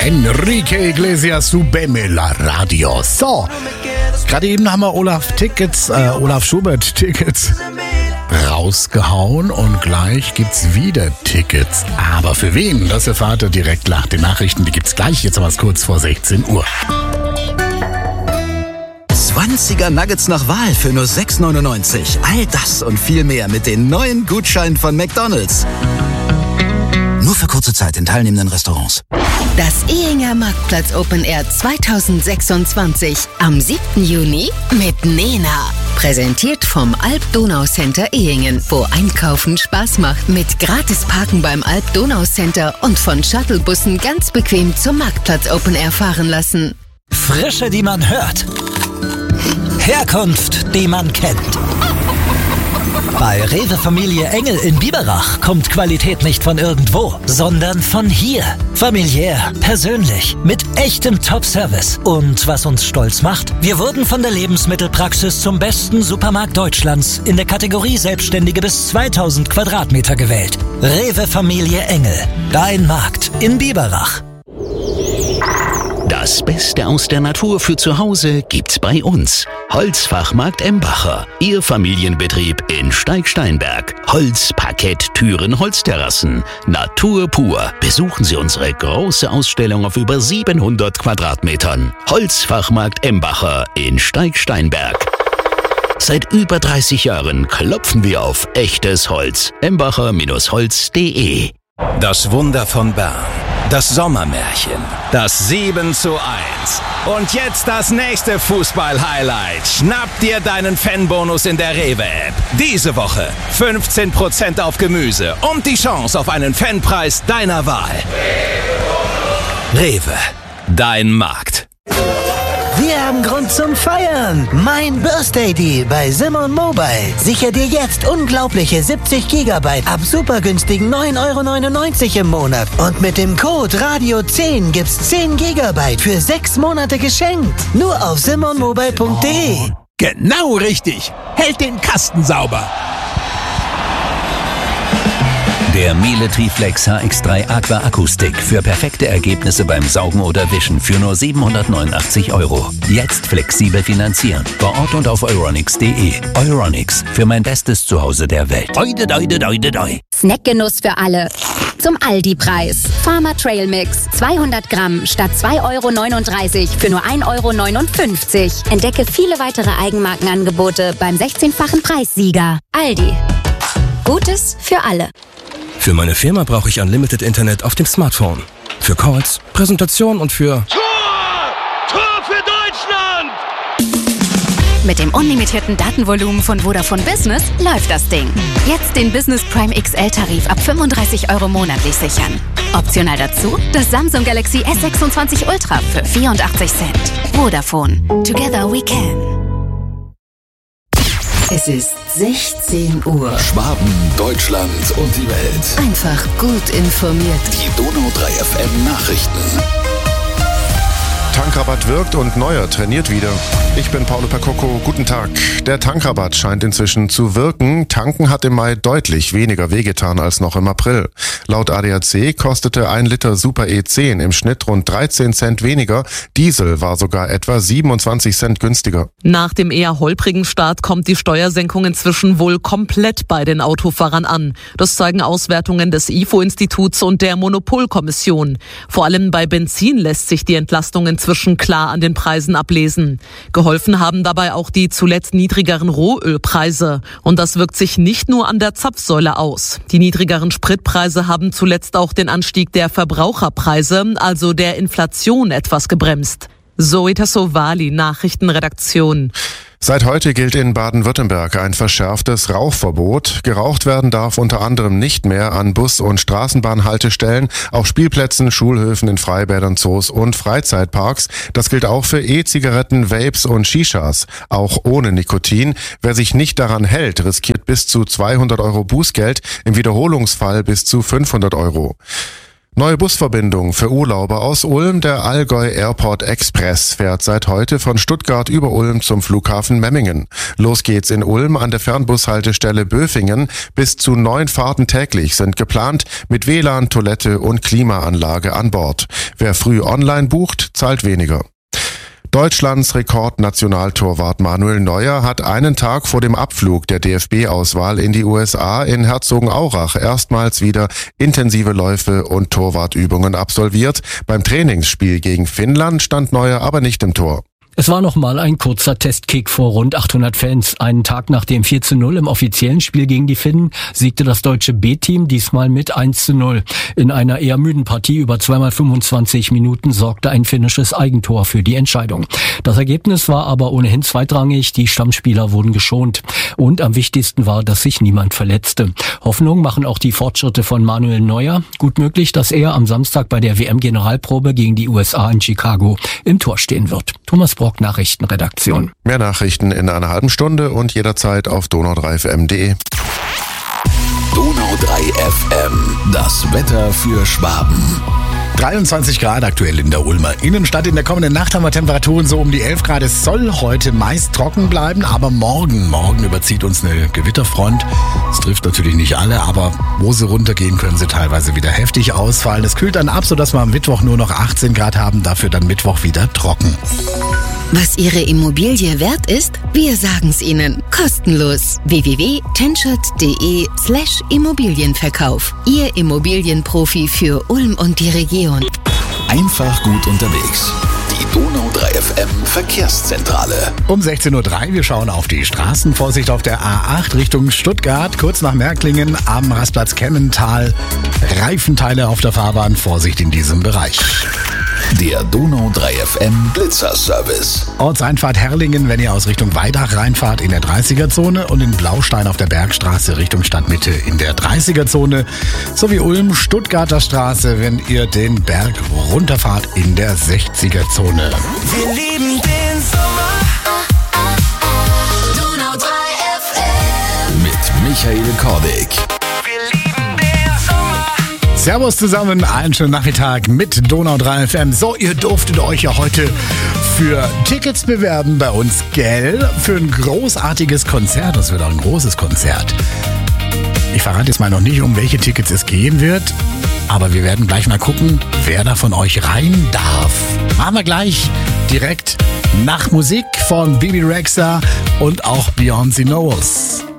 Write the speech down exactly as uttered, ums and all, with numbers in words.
Enrique Iglesias, Subemela Radio. So, gerade eben haben wir Olaf Tickets, äh, Olaf Schubert Tickets rausgehauen und gleich gibt's wieder Tickets. Aber für wen? Das erfahrt ihr direkt nach den Nachrichten. Die gibt's gleich, jetzt aber kurz vor sechzehn Uhr. zwanziger Nuggets nach Wahl für nur sechs neunundneunzig. All das und viel mehr mit den neuen Gutscheinen von McDonald's. Nur für kurze Zeit in teilnehmenden Restaurants. Das Ehinger Marktplatz Open Air zweitausendsechsundzwanzig am siebten Juni mit Nena. Präsentiert vom Alp-Donau-Center Ehingen, wo Einkaufen Spaß macht. Mit gratis Parken beim Alp-Donau-Center und von Shuttlebussen ganz bequem zum Marktplatz Open Air fahren lassen. Frische, die man hört. Herkunft, die man kennt. Bei Rewe Familie Engel in Biberach kommt Qualität nicht von irgendwo, sondern von hier. Familiär, persönlich, mit echtem Top-Service. Und was uns stolz macht? Wir wurden von der Lebensmittelpraxis zum besten Supermarkt Deutschlands in der Kategorie Selbstständige bis zweitausend Quadratmeter gewählt. Rewe Familie Engel, dein Markt in Biberach. Das Beste aus der Natur für zu Hause gibt's bei uns. Holzfachmarkt Embacher, Ihr Familienbetrieb in Steig-Steinberg. Holz, Parkett, Türen, Holzterrassen. Natur pur. Besuchen Sie unsere große Ausstellung auf über siebenhundert Quadratmetern. Holzfachmarkt Embacher in Steig-Steinberg. Seit über dreißig Jahren klopfen wir auf echtes Holz. embacher Bindestrich holz punkt de. Das Wunder von Bern. Das Sommermärchen. Das sieben zu eins. Und jetzt das nächste Fußball-Highlight. Schnapp dir deinen Fanbonus in der Rewe-App. Diese Woche fünfzehn Prozent auf Gemüse und die Chance auf einen Fanpreis deiner Wahl. Rewe, dein Markt. Wir haben Grund zum Feiern. Mein Birthday Deal bei Simon Mobile. Sicher dir jetzt unglaubliche siebzig Gigabyte ab super günstigen neun Euro neunundneunzig im Monat. Und mit dem Code Radio zehn gibt's zehn Gigabyte für sechs Monate geschenkt. Nur auf simon mobile punkt de. Genau richtig. Hält den Kasten sauber. Der Miele Triflex H X drei Aqua Akkustick für perfekte Ergebnisse beim Saugen oder Wischen für nur siebenhundertneunundachtzig Euro. Jetzt flexibel finanzieren. Vor Ort und auf euronics punkt de. Euronics, für mein bestes Zuhause der Welt. Oide, oide, oide, oide. Snackgenuss für alle. Zum Aldi-Preis. Farmer Trail Mix. zweihundert Gramm statt zwei Euro neununddreißig für nur ein Euro neunundfünfzig. Entdecke viele weitere Eigenmarkenangebote beim sechzehnfachen Preissieger. Aldi. Gutes für alle. Für meine Firma brauche ich Unlimited Internet auf dem Smartphone. Für Calls, Präsentation und für... Tor! Tor für Deutschland! Mit dem unlimitierten Datenvolumen von Vodafone Business läuft das Ding. Jetzt den Business Prime X L-Tarif ab fünfunddreißig Euro monatlich sichern. Optional dazu das Samsung Galaxy S sechsundzwanzig Ultra für vierundachtzig Cent. Vodafone. Together we can. Es ist sechzehn Uhr. Schwaben, Deutschland und die Welt. Einfach gut informiert. Die Donau drei F M Nachrichten. Tankrabatt wirkt und Neuer trainiert wieder. Ich bin Paulo Percocco, guten Tag. Der Tankrabatt scheint inzwischen zu wirken. Tanken hat im Mai deutlich weniger wehgetan als noch im April. Laut A D A C kostete ein Liter Super E zehn im Schnitt rund dreizehn Cent weniger. Diesel war sogar etwa siebenundzwanzig Cent günstiger. Nach dem eher holprigen Start kommt die Steuersenkung inzwischen wohl komplett bei den Autofahrern an. Das zeigen Auswertungen des I F O-Instituts und der Monopolkommission. Vor allem bei Benzin lässt sich die Entlastung inzwischen klar an den Preisen ablesen. Geholfen haben dabei auch die zuletzt niedrigeren Rohölpreise. Und das wirkt sich nicht nur an der Zapfsäule aus. Die niedrigeren Spritpreise haben zuletzt auch den Anstieg der Verbraucherpreise, also der Inflation, etwas gebremst. Zoe Tassovali, Nachrichtenredaktion. Seit heute gilt in Baden-Württemberg ein verschärftes Rauchverbot. Geraucht werden darf unter anderem nicht mehr an Bus- und Straßenbahnhaltestellen, auf Spielplätzen, Schulhöfen, in Freibädern, Zoos und Freizeitparks. Das gilt auch für E-Zigaretten, Vapes und Shishas, auch ohne Nikotin. Wer sich nicht daran hält, riskiert bis zu zweihundert Euro Bußgeld, im Wiederholungsfall bis zu fünfhundert Euro. Neue Busverbindung für Urlauber aus Ulm. Der Allgäu Airport Express fährt seit heute von Stuttgart über Ulm zum Flughafen Memmingen. Los geht's in Ulm an der Fernbushaltestelle Böfingen. Bis zu neun Fahrten täglich sind geplant mit W L A N, Toilette und Klimaanlage an Bord. Wer früh online bucht, zahlt weniger. Deutschlands Rekordnationaltorwart Manuel Neuer hat einen Tag vor dem Abflug der D F B-Auswahl in die U S A in Herzogenaurach erstmals wieder intensive Läufe und Torwartübungen absolviert. Beim Trainingsspiel gegen Finnland stand Neuer aber nicht im Tor. Es war nochmal ein kurzer Testkick vor rund achthundert Fans. Einen Tag nach dem vier zu null im offiziellen Spiel gegen die Finnen siegte das deutsche B-Team diesmal mit eins zu null. In einer eher müden Partie über zweimal fünfundzwanzig Minuten sorgte ein finnisches Eigentor für die Entscheidung. Das Ergebnis war aber ohnehin zweitrangig. Die Stammspieler wurden geschont. Und am wichtigsten war, dass sich niemand verletzte. Hoffnung machen auch die Fortschritte von Manuel Neuer. Gut möglich, dass er am Samstag bei der W M-Generalprobe gegen die U S A in Chicago im Tor stehen wird. Thomas Brock, Nachrichtenredaktion. Mehr Nachrichten in einer halben Stunde und jederzeit auf donau drei f m punkt de. Donau drei F M, das Wetter für Schwaben. dreiundzwanzig Grad aktuell in der Ulmer Innenstadt. In der kommenden Nacht haben wir Temperaturen so um die elf Grad. Es soll heute meist trocken bleiben, aber morgen, morgen überzieht uns eine Gewitterfront. Es trifft natürlich nicht alle, aber wo sie runtergehen, können sie teilweise wieder heftig ausfallen. Es kühlt dann ab, sodass wir am Mittwoch nur noch achtzehn Grad haben, dafür dann Mittwoch wieder trocken. Was Ihre Immobilie wert ist? Wir sagen's Ihnen. Kostenlos. w w w punkt tenschert punkt de slash Immobilienverkauf. Ihr Immobilienprofi für Ulm und die Region. Einfach gut unterwegs. Die Donau drei F M Verkehrszentrale. Um sechzehn Uhr drei, wir schauen auf die Straßen. Vorsicht auf der A acht Richtung Stuttgart, kurz nach Märklingen am Rastplatz Kemmental. Reifenteile auf der Fahrbahn, Vorsicht in diesem Bereich. Der Donau drei F M Blitzerservice. Ortseinfahrt Herrlingen, wenn ihr aus Richtung Weidach reinfahrt, in der dreißiger-Zone und in Blaustein auf der Bergstraße Richtung Stadtmitte in der dreißiger-Zone. Sowie Ulm, Stuttgarter Straße, wenn ihr den Berg runterfahrt in der sechziger-Zone. Wir lieben den Sommer. Donau drei F M. Mit Michael Kordig. Servus zusammen, einen schönen Nachmittag mit Donau drei F M. So, ihr durftet euch ja heute für Tickets bewerben bei uns, gell? Für ein großartiges Konzert, das wird auch ein großes Konzert. Ich verrate jetzt mal noch nicht, um welche Tickets es gehen wird, aber wir werden gleich mal gucken, wer da von euch rein darf. Machen wir gleich direkt nach Musik von Bibi Rexha und auch Beyoncé Knowles.